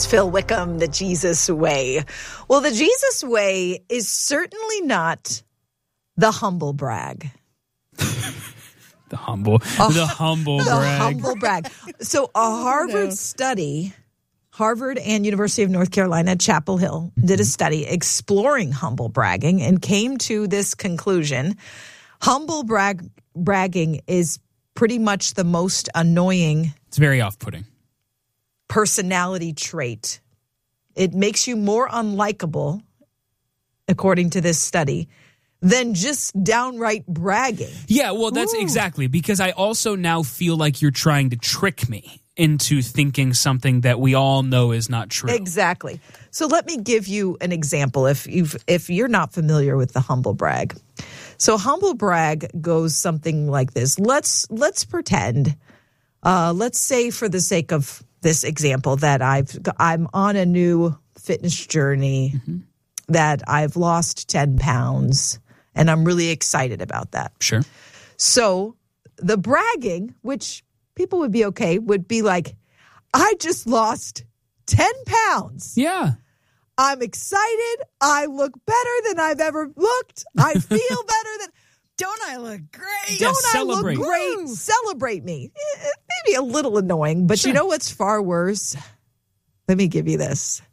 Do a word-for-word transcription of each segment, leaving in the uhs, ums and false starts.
It's Phil Wickham, The Jesus Way. Well, the Jesus Way is certainly not the humble brag. The humble, Oh, the humble the brag. humble brag. So a Harvard no. study, Harvard and University of North Carolina at Chapel Hill Mm-hmm. did a study exploring humble bragging and came to this conclusion. Humble brag bragging is pretty much the most annoying It's very off-putting. personality trait. It makes you more unlikable, according to this study, than just downright bragging. Yeah, well, that's Ooh. exactly, because I also now feel like you're trying to trick me into thinking something that we all know is not true. Exactly. So let me give you an example if you've if you're not familiar with the humble brag. So humble brag goes something like this. Let's let's pretend, uh, let's say for the sake of this example that I've I'm on a new fitness journey, mm-hmm. that I've lost ten pounds, and I'm really excited about that. Sure. So the bragging, which people would be okay, would be like, I just lost ten pounds. Yeah. I'm excited. I look better than I've ever looked. I feel better than... Don't I look great? Yeah, Don't I celebrate. look great? Woo. Celebrate me. Eh, Maybe a little annoying, but Sure. you know what's far worse? Let me give you this.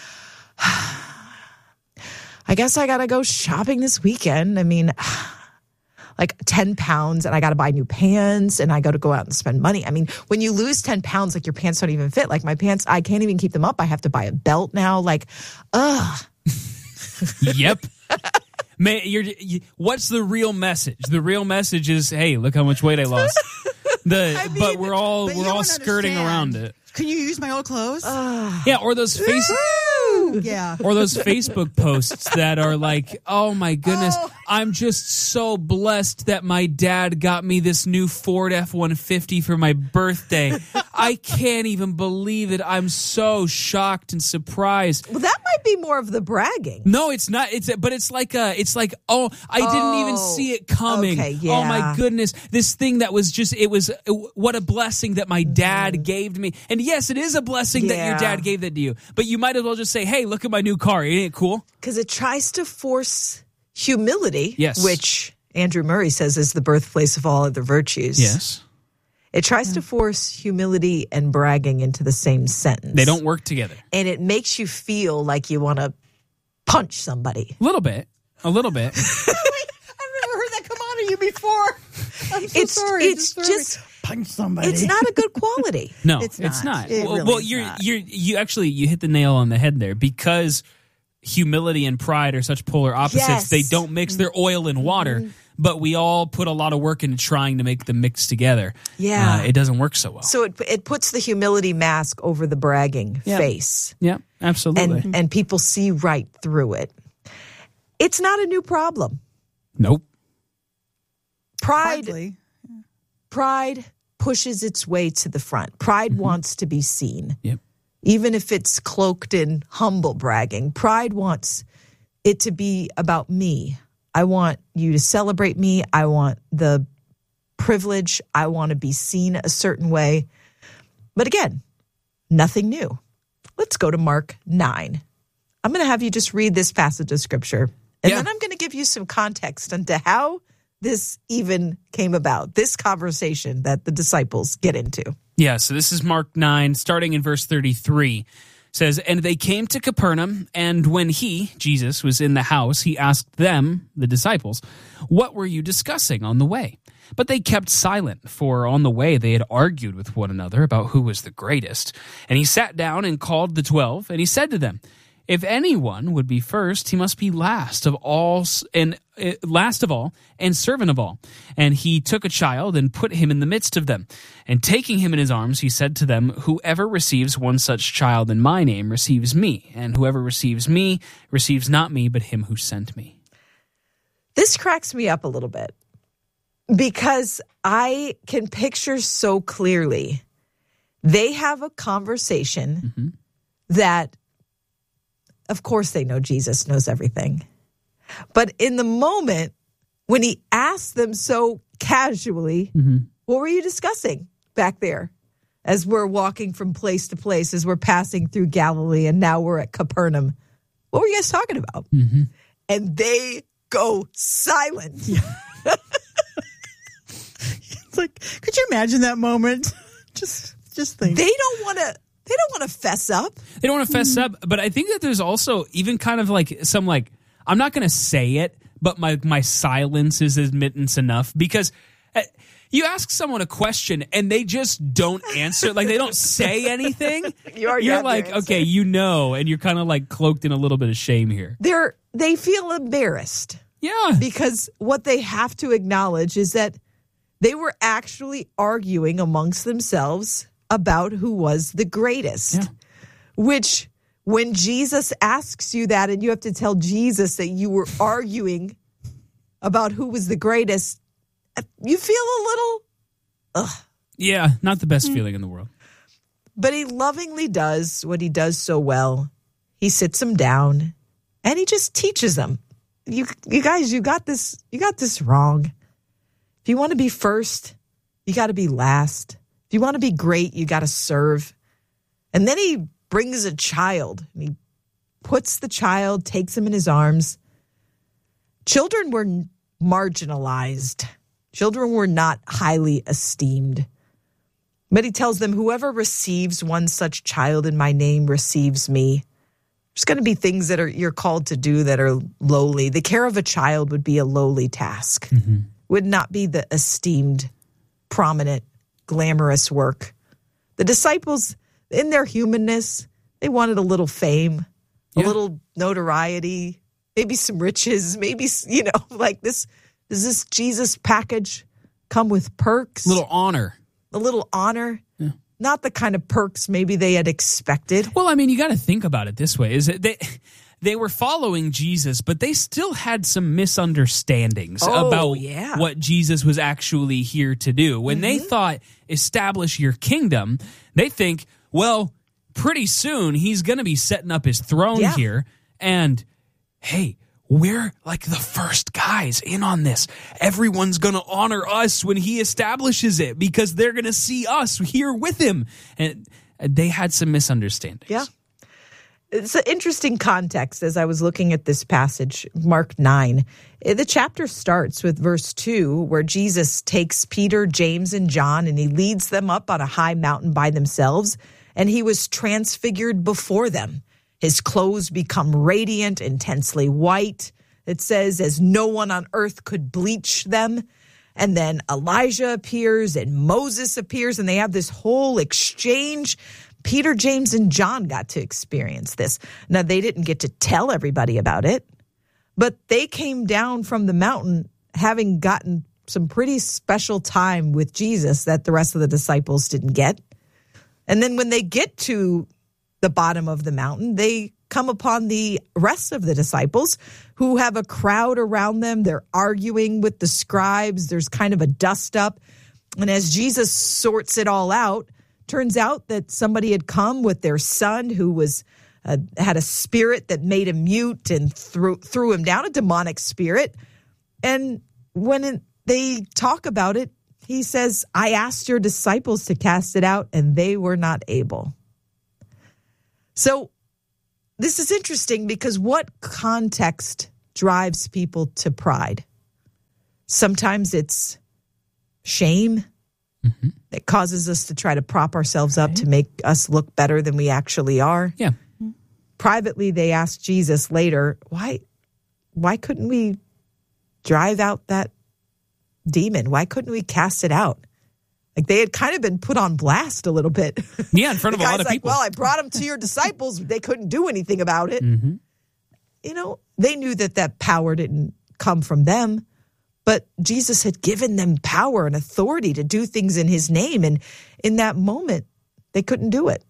I guess I got to go shopping this weekend. I mean, like ten pounds and I got to buy new pants and I got to go out and spend money. I mean, when you lose ten pounds, like your pants don't even fit. Like my pants, I can't even keep them up. I have to buy a belt now. Like, ugh. Yep. Man, you're, you, what's the real message? The real message is, hey, look how much weight I lost. The I mean, but we're all but you we're all don't skirting understand. around it. Can you use my old clothes? Yeah, or those face yeah. or those Facebook posts that are like, oh my goodness, Oh. I'm just so blessed that my dad got me this new Ford F one fifty for my birthday. I can't even believe it. I'm so shocked and surprised. Well, that might be more of the bragging. No, it's not. It's but it's like a. It's like oh, I didn't even Oh, see it coming. okay, Oh my yeah. goodness, this thing that was just. It was what a blessing that my dad gave to me. And yes, it is a blessing that your Yeah. dad gave that to you. But you might as well just say, hey, look at my new car. Ain't it cool? Because it tries to force humility, Yes. which Andrew Murray says is the birthplace of all other virtues. Yes, It tries to force humility and bragging into the same sentence. they don't work together. And it makes you feel like you want to punch somebody. A little bit, a little bit. I've never heard that come out of you before. I'm so It's sorry. it's sorry. just punch somebody. it's not a good quality. No, It's it's not. not. It well, really well, is you're not. you're you actually you hit the nail on the head there because humility and pride are such polar opposites. Yes. They don't mix their oil and water, Mm-hmm. but we all put a lot of work into trying to make them mix together. Yeah. uh, it doesn't work so well. So it it puts the humility mask over the bragging Yeah. face. Yeah, absolutely. And and people see right through it. It's not a new problem. nope. Pride Hardly. pride pushes its way to the front. Pride Mm-hmm. wants to be seen. Yep. Even if it's cloaked in humble bragging. Pride wants it to be about me. I want you to celebrate me. I want the privilege. I want to be seen a certain way. But again, nothing new. Let's go to Mark nine. I'm going to have you just read this passage of scripture. And Yeah. then I'm going to give you some context into how this even came about, this conversation that the disciples get into. Yeah, so this is Mark nine, starting in verse thirty-three. Says, and they came to Capernaum, and when he, Jesus, was in the house, he asked them, the disciples, what were you discussing on the way? But they kept silent, for on the way they had argued with one another about who was the greatest. And he sat down and called the twelve, and he said to them, if anyone would be first, he must be last of all, and uh, last of all, and servant of all. And he took a child and put him in the midst of them. And taking him in his arms, he said to them, whoever receives one such child in my name receives me, and whoever receives me receives not me, but him who sent me. This cracks me up a little bit because I can picture so clearly they have a conversation Mm-hmm. that, of course, they know Jesus knows everything. But in the moment when he asked them so casually, Mm-hmm. what were you discussing back there? as we're walking from place to place, as we're passing through Galilee, and now we're at Capernaum. What were you guys talking about? Mm-hmm. And they go silent. It's like, could you imagine that moment? Just, just think. They don't want to. They don't want to fess up. They don't want to fess up, but I think that there's also even kind of like some like, I'm not going to say it, but my, my silence is admittance enough, because uh, you ask someone a question and they just don't answer, like they don't say anything. You already You're have like, your answer. okay, you know, and you're kind of like cloaked in a little bit of shame here. They're they feel embarrassed Yeah. because what they have to acknowledge is that they were actually arguing amongst themselves about who was the greatest. Yeah. Which, when Jesus asks you that and you have to tell Jesus that you were arguing about who was the greatest, you feel a little, ugh. Yeah, not the best feeling in the world. But he lovingly does what he does so well. He sits them down and he just teaches them. You you guys, you got this, you got this wrong. If you want to be first, you got to be last. If you want to be great, you got to serve. And then he brings a child and he puts the child, takes him in his arms. Children were marginalized. Children were not highly esteemed. But he tells them, whoever receives one such child in my name receives me. There's going to be things that are you're called to do that are lowly. The care of a child would be a lowly task. Mm-hmm. Would not be the esteemed, prominent, glamorous work. The disciples, in their humanness, they wanted a little fame, Yeah. a little notoriety, maybe some riches, maybe, you know, like this. Does this Jesus package come with perks? Little honor. A little honor? Yeah. Not the kind of perks maybe they had expected. Well, I mean, you got to think about it this way: is that they they were following Jesus, but they still had some misunderstandings Oh, about yeah. what Jesus was actually here to do. When they thought establish your kingdom, they think, well, pretty soon he's going to be setting up his throne Yeah. here, and hey, we're like the first guys in on this. Everyone's going to honor us when he establishes it because they're going to see us here with him. And they had some misunderstandings. Yeah. It's an interesting context as I was looking at this passage, Mark nine. The chapter starts with verse two, where Jesus takes Peter, James, and John, and he leads them up on a high mountain by themselves, and he was transfigured before them. His clothes become radiant, intensely white. It says, as no one on earth could bleach them. And then Elijah appears and Moses appears, and they have this whole exchange. Peter, James, and John got to experience this. Now, they didn't get to tell everybody about it, but they came down from the mountain having gotten some pretty special time with Jesus that the rest of the disciples didn't get. And then when they get to the bottom of the mountain, they come upon the rest of the disciples who have a crowd around them. They're arguing with the scribes. There's kind of a dust up. And as Jesus sorts it all out, turns out that somebody had come with their son who was uh, had a spirit that made him mute and threw, threw him down, a demonic spirit. And when it, they talk about it, he says, I asked your disciples to cast it out, and they were not able. So this is interesting because what context drives people to pride? Sometimes it's shame mm-hmm. that causes us to try to prop ourselves up right. to make us look better than we actually are. Yeah. Privately, they asked Jesus later, why, why couldn't we drive out that demon? Why couldn't we cast it out? Like they had kind of been put on blast a little bit. Yeah, in front of a lot of like, people. Well, I brought them to your disciples. They couldn't do anything about it. Mm-hmm. You know, they knew that that power didn't come from them, but Jesus had given them power and authority to do things in his name. And in that moment, they couldn't do it.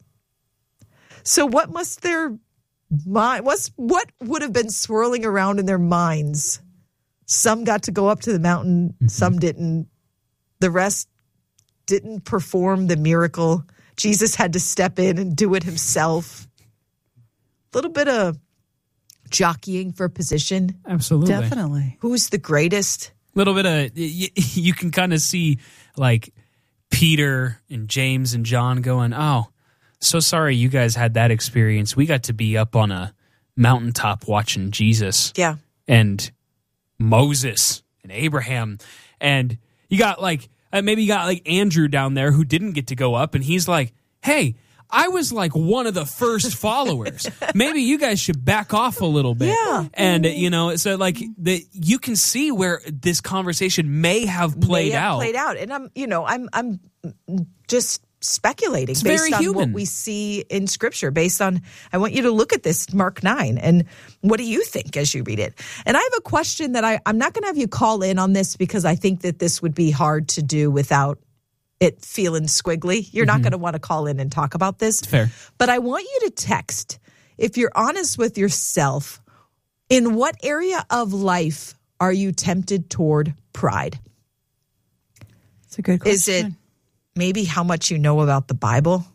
So what must their mind, what's, what would have been swirling around in their minds? Some got to go up to the mountain. Mm-hmm. Some didn't. The rest didn't perform the miracle. Jesus had to step in and do it himself. A little bit of jockeying for position. Absolutely. Definitely. Who's the greatest? A little bit of, you, you can kind of see like Peter and James and John going, oh, so sorry you guys had that experience. We got to be up on a mountaintop watching Jesus. Yeah. And Moses and Abraham. And you got like, uh, maybe you got like Andrew down there who didn't get to go up. And he's like, hey, I was like one of the first followers. Maybe you guys should back off a little bit. Yeah. And, you know, so like the, you can see where this conversation may have played may have out. Played out. And I'm, you know, I'm, I'm just speculating It's based very on human. what we see in Scripture, based on, I want you to look at this, Mark nine, and what do you think as you read it? And I have a question that I, I'm not going to have you call in on this because I think that this would be hard to do without it feeling squiggly. You're not going to want to call in and talk about this. Fair. But I want you to text, if you're honest with yourself, in what area of life are you tempted toward pride? It's a good question. Is it maybe how much you know about the Bible?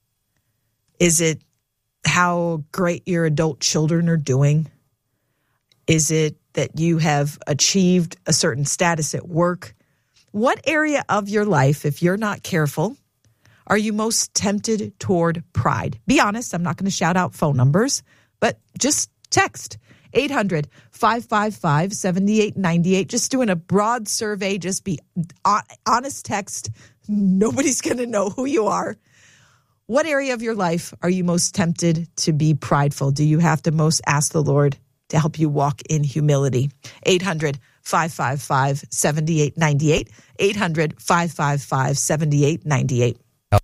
Is it how great your adult children are doing? Is it that you have achieved a certain status at work? What area of your life, if you're not careful, are you most tempted toward pride? Be honest. I'm not going to shout out phone numbers, but just text eight hundred, five five five, seven eight nine eight. Just doing a broad survey. Just be honest text. Nobody's going to know who you are. What area of your life are you most tempted to be prideful? Do you have to most ask the Lord to help you walk in humility? eight hundred, five five five, seven eight nine eight. eight hundred, five five five, seven eight nine eight.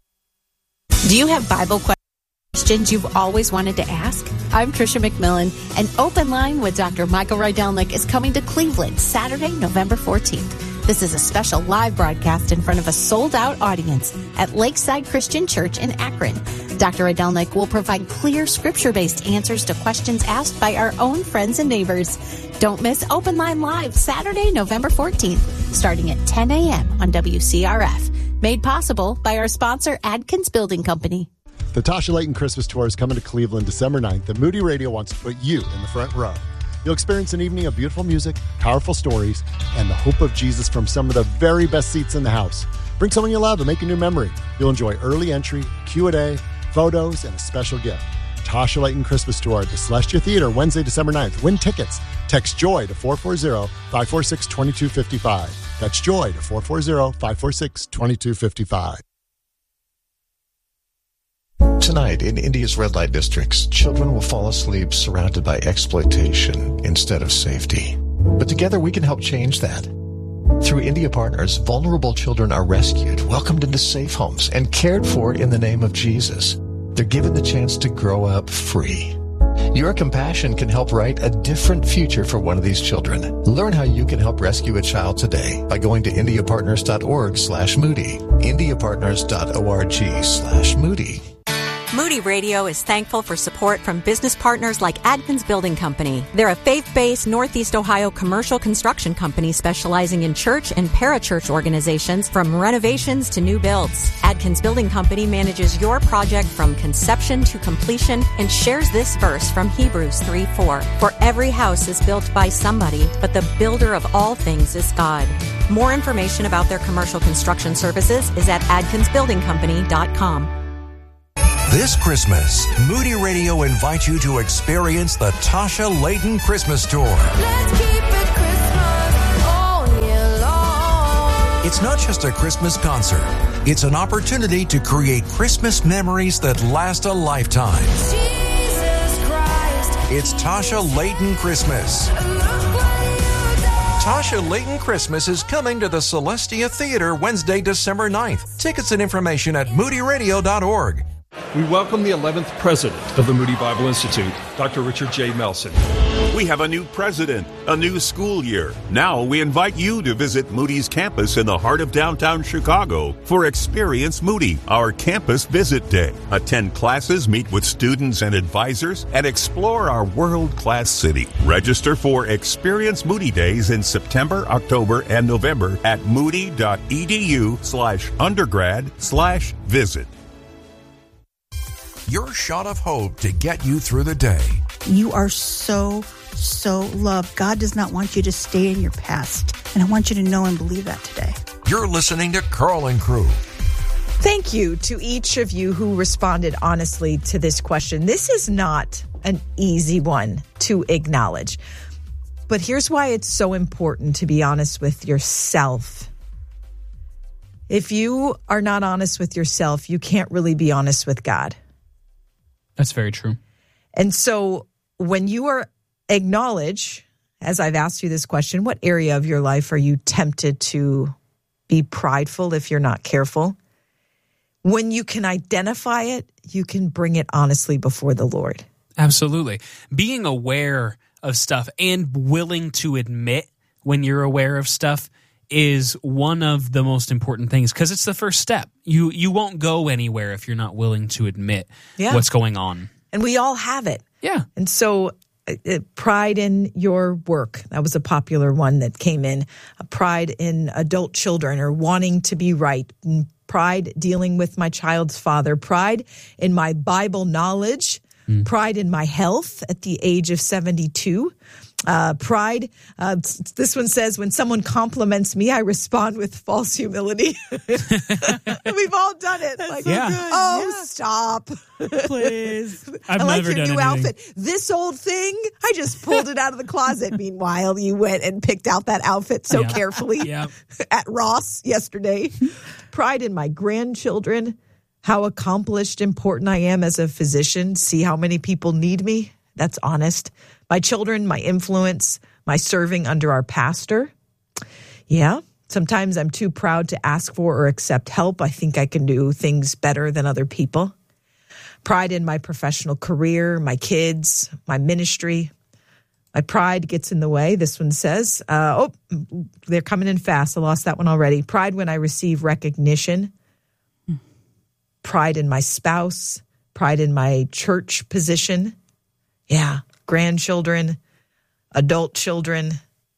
Do you have Bible questions you've always wanted to ask? I'm Tricia McMillan, and Open Line with Doctor Michael Rydelnik is coming to Cleveland Saturday, November fourteenth. This is a special live broadcast in front of a sold-out audience at Lakeside Christian Church in Akron. Doctor Rydelnik will provide clear scripture-based answers to questions asked by our own friends and neighbors. Don't miss Open Line Live Saturday, November fourteenth, starting at ten a.m. on W C R F. Made possible by our sponsor, Adkins Building Company. The Tasha Layton Christmas Tour is coming to Cleveland December ninth, and Moody Radio wants to put you in the front row. You'll experience an evening of beautiful music, powerful stories, and the hope of Jesus from some of the very best seats in the house. Bring someone you love and make a new memory. You'll enjoy early entry, Q and A, photos, and a special gift. Tasha Layton Christmas Tour at the Celestia Theater, Wednesday, December ninth. Win tickets. Text JOY to four four zero, five four six, two two five five. That's JOY to four four zero, five four six, two two five five. Tonight, in India's red light districts, children will fall asleep surrounded by exploitation instead of safety. But together we can help change that. Through India Partners, vulnerable children are rescued, welcomed into safe homes, and cared for in the name of Jesus. They're given the chance to grow up free. Your compassion can help write a different future for one of these children. Learn how you can help rescue a child today by going to indiapartners.org slash Moody. indiapartners.org slash Moody. Moody Radio is thankful for support from business partners like Adkins Building Company. They're a faith-based Northeast Ohio commercial construction company specializing in church and parachurch organizations from renovations to new builds. Adkins Building Company manages your project from conception to completion and shares this verse from Hebrews three four. For every house is built by somebody, but the builder of all things is God. More information about their commercial construction services is at adkins building company dot com. This Christmas, Moody Radio invites you to experience the Tasha Layton Christmas Tour. Let's keep it Christmas all year long. It's not just a Christmas concert. It's an opportunity to create Christmas memories that last a lifetime. Jesus Christ. It's Tasha Layton Christmas. Look what you done. Tasha Layton Christmas is coming to the Celestia Theater Wednesday, December ninth. Tickets and information at moody radio dot org. We welcome the eleventh president of the Moody Bible Institute, Doctor Richard J. Melson. We have a new president, a new school year. Now we invite you to visit Moody's campus in the heart of downtown Chicago for Experience Moody, our campus visit day. Attend classes, meet with students and advisors, and explore our world-class city. Register for Experience Moody Days in September, October, and November at moody.edu slash undergrad slash visit. Your shot of hope to get you through the day. You are so, so loved. God does not want you to stay in your past. And I want you to know and believe that today. You're listening to Carl and Crew. Thank you to each of you who responded honestly to this question. This is not an easy one to acknowledge. But here's why it's so important to be honest with yourself. If you are not honest with yourself, you can't really be honest with God. That's very true. And so when you are acknowledge, as I've asked you this question, what area of your life are you tempted to be prideful if you're not careful? When you can identify it, you can bring it honestly before the Lord. Absolutely. Being aware of stuff and willing to admit when you're aware of stuff is one of the most important things because it's the first step. You you won't go anywhere if you're not willing to admit Yeah. what's going on. And we all have it. Yeah. And so uh, pride in your work, that was a popular one that came in. Uh, pride in adult children or wanting to be right. Pride dealing with my child's father. Pride in my Bible knowledge. Mm. Pride in my health at the age of seventy-two. Uh, pride, uh, this one says, when someone compliments me, I respond with false humility. We've all done it. Like, Yeah. oh, Yeah. stop. Please. I've I like never your done new anything. outfit. This old thing, I just pulled it out of the closet. Meanwhile, you went and picked out that outfit so Yeah. carefully Yeah. at Ross yesterday. Pride in my grandchildren, how accomplished, important I am as a physician. See how many people need me. That's honest. My children, my influence, my serving under our pastor. Yeah. Sometimes I'm too proud to ask for or accept help. I think I can do things better than other people. Pride in my professional career, my kids, my ministry. My pride gets in the way. This one says, uh, oh, they're coming in fast. I lost that one already. Pride when I receive recognition. Pride in my spouse. Pride in my church position. Yeah. Grandchildren, adult children,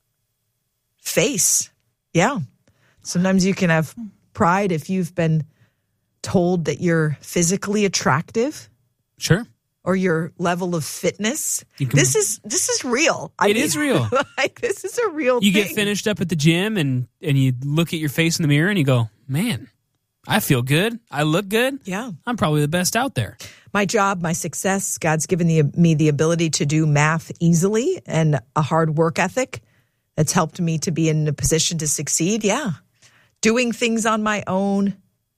face. Yeah. Sometimes you can have pride if you've been told that you're physically attractive Sure. or your level of fitness. You can- This is this is real. I It is real. Like this is a real You thing. get finished up at the gym and, and you look at your face in the mirror and you go, man, I feel good. I look good. Yeah. I'm probably the best out there. My job, my success, God's given the, me the ability to do math easily and a hard work ethic that's helped me to be in a position to succeed. Yeah. Doing things on my own.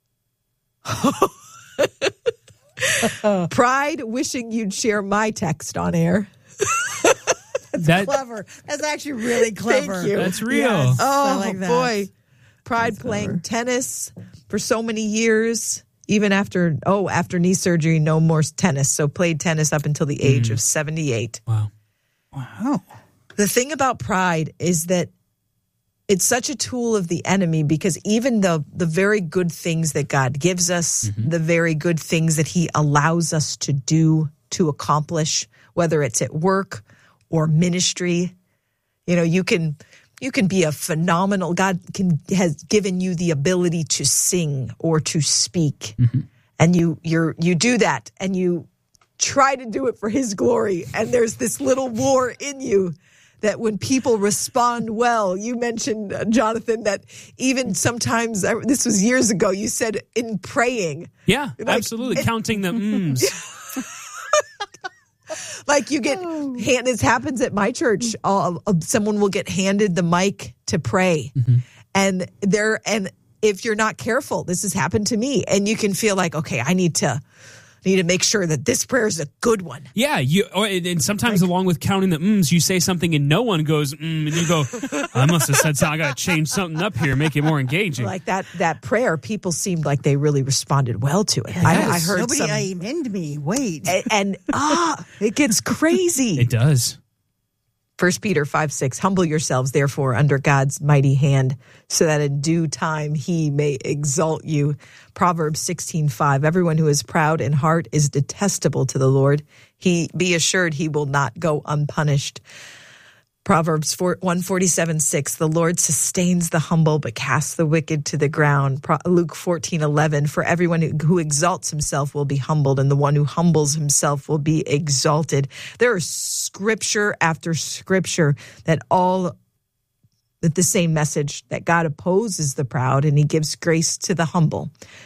Pride, wishing you'd share my text on air. That Clever. That's actually really clever. Thank you. That's real. Yes, Oh, I like that. boy. Pride playing tennis for so many years, even after, oh, after knee surgery, no more tennis. So played tennis up until the age of seventy-eight. Wow. Wow. The thing about pride is that it's such a tool of the enemy because even the, the very good things that God gives us, the very good things that he allows us to do, to accomplish, whether it's at work or ministry, you know, you can... You can be a phenomenal, God can has given you the ability to sing or to speak. Mm-hmm. And you you're you do that and you try to do it for his glory. And there's this little war in you that when people respond well, you mentioned, uh, Jonathan, that even sometimes, uh, this was years ago, you said in praying. Yeah, Like, absolutely. it- Counting the mms. Like you get, hand, this happens at my church. Uh, uh, someone will get handed the mic to pray, Mm-hmm. and they're and if you're not careful, this has happened to me, and you can feel like, okay, I need to need to make sure that this prayer is a good one. Yeah, you or, and sometimes along with counting the mms, you say something and no one goes mm, and you go, I must have said something. I got to change something up here, make it more engaging. Like that that prayer, people seemed like they really responded well to it. I, I heard Nobody some, amened me. Wait. and, and ah, it gets crazy. It does. First Peter five six, humble yourselves, therefore, under God's mighty hand, so that in due time he may exalt you. Proverbs sixteen five, everyone who is proud in heart is detestable to the Lord. He be assured he will not go unpunished. Proverbs one forty-seven six, the Lord sustains the humble, but casts the wicked to the ground. Luke fourteen eleven, for everyone who exalts himself will be humbled, and the one who humbles himself will be exalted. There is scripture after scripture that all with the same message, that God opposes the proud and he gives grace to the humble.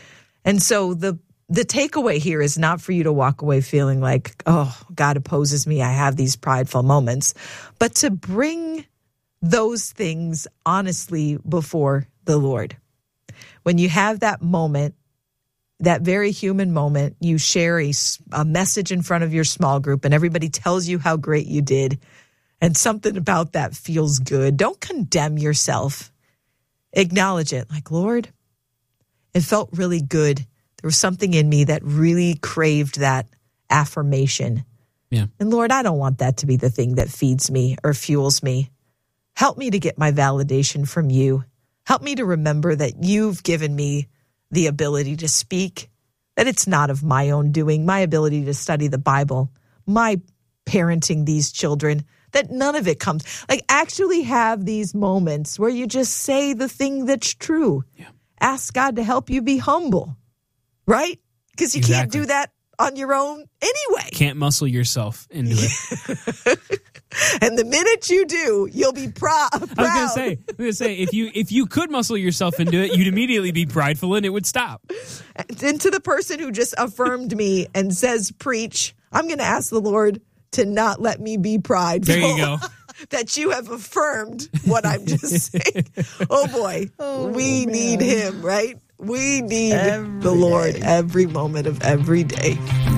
And so the the takeaway here is not for you to walk away feeling like, oh, God opposes me. I have these prideful moments, but to bring those things honestly before the Lord. When you have that moment, that very human moment, you share a, a message in front of your small group and everybody tells you how great you did. And something about that feels good. Don't condemn yourself. Acknowledge it. Like, Lord, it felt really good. There was something in me that really craved that affirmation. Yeah. And Lord, I don't want that to be the thing that feeds me or fuels me. Help me to get my validation from you. Help me to remember that you've given me the ability to speak, that it's not of my own doing, my ability to study the Bible, my parenting these children, that none of it comes. Like, actually have these moments where you just say the thing that's true. Yeah. Ask God to help you be humble, right? Because you Exactly. can't do that on your own anyway. Can't muscle yourself into it. And the minute you do, you'll be proud. I was gonna say, I was gonna say, if you if you could muscle yourself into it, you'd immediately be prideful and it would stop. And to the person who just affirmed me and says, preach, I'm going to ask the Lord to not let me be prideful. There you go. That you have affirmed what I'm just saying. Oh boy, Oh, we man. need him, right? We need Every the Lord day. every moment of every day.